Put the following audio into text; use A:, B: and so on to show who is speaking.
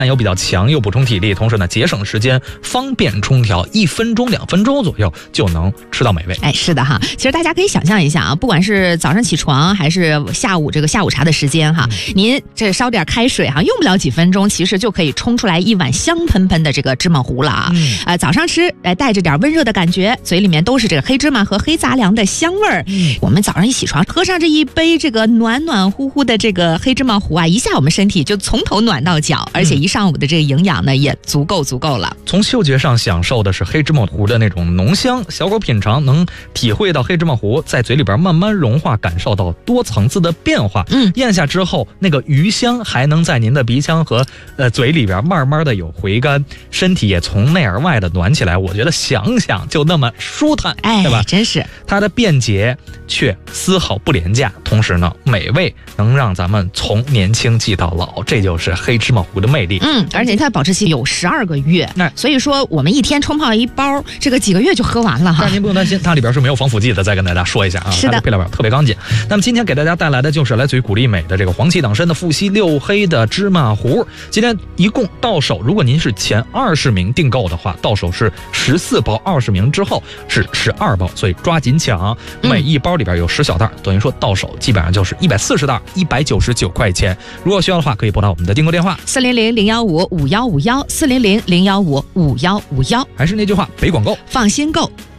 A: 含油比较强，又补充体力，同时呢节省时间，方便冲调，1分钟2分钟左右就能吃到美味。
B: 哎，是的哈，其实大家可以想象一下啊，不管是早上起床还是下午下午茶的时间哈，您这烧点开水哈，用不了几分钟，其实就可以冲出来一碗香喷喷的这个芝麻糊了啊。早上吃带着点温热的感觉，嘴里面都是这个黑芝麻和黑杂粮的香味儿。我们早上一起床，喝上这一杯这个暖暖乎乎的这个黑芝麻糊啊，一下我们身体就从头暖到脚，而且一上午的这个营养呢也足够了。
A: 从嗅觉上享受的是黑芝麻糊的那种浓香，小口品尝能体会到黑芝麻糊在嘴里边慢慢融化，感受到多层次的变化。咽下之后，那个鱼香还能在您的鼻腔和嘴里边慢慢的有回甘，身体也从内而外的暖起来。我觉得想想就那么舒坦，对吧？
B: 真是
A: 它的便捷却丝毫不廉价，同时呢美味，能让咱们从年轻记到老，这就是黑芝麻糊的魅力。
B: 而且它的保质期有12个月，所以说我们一天冲泡一包，这个几个月就喝完了哈。
A: 但您不用担心，它里边是没有防腐剂的，再跟大家说一下啊。
B: 是的，
A: 它的配料表特别干净。那么今天给大家带来的就是来自于古力美的这个黄芪党参的富硒6黑的芝麻糊。今天一共到手，如果您是前20名订购的话，到手是14包，20名之后是12包，所以抓紧抢。每一包里边有10小袋，等于说到手基本上就是140袋，199块钱。如果需要的话，可以拨打我们的订购电话
B: 400-015-5151，400-015-5151。
A: 还是那句话，北广购
B: 放心购。